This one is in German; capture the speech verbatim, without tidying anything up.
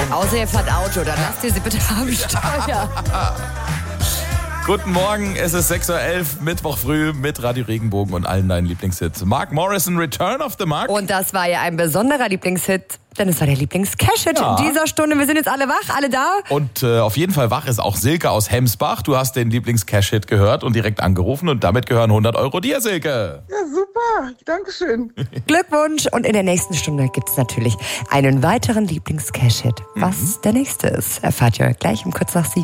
Außer ihr fahrt Auto, dann lasst ihr sie bitte am Steuer. Guten Morgen, es ist sechs Uhr elf, Mittwoch früh mit Radio Regenbogen und allen deinen Lieblingshits. Mark Morrison, Return of the Mark. Und das war ja ein besonderer Lieblingshit, denn es war der Lieblings-Cash-Hit Ja. dieser Stunde. Wir sind jetzt alle wach, alle da. Und äh, auf jeden Fall wach ist auch Silke aus Hemsbach. Du hast den Lieblings-Cash-Hit gehört und direkt angerufen und damit gehören hundert Euro dir, Silke. Ja, super. Dankeschön. Glückwunsch. Und in der nächsten Stunde gibt es natürlich einen weiteren Lieblings-Cash-Hit. Was der nächste ist, erfahrt ihr gleich um kurz nach sieben.